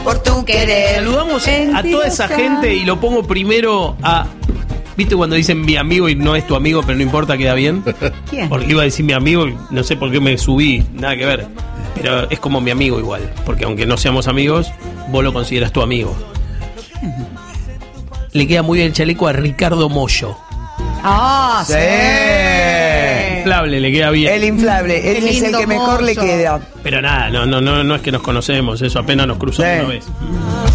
por tu querer. Saludamos a toda esa gente y lo pongo primero a... ¿Viste cuando dicen mi amigo y no es tu amigo, pero no importa, queda bien? ¿Quién? Porque iba a decir mi amigo y no sé por qué me subí, nada que ver. Pero es como mi amigo igual, porque aunque no seamos amigos, vos lo consideras tu amigo. Le queda muy bien el chaleco a Ricardo Mollo. Ah, sí. Inflable, le queda bien. El inflable, él es el que mejor le queda. Pero nada, no es que nos conocemos, eso apenas nos cruzamos una vez.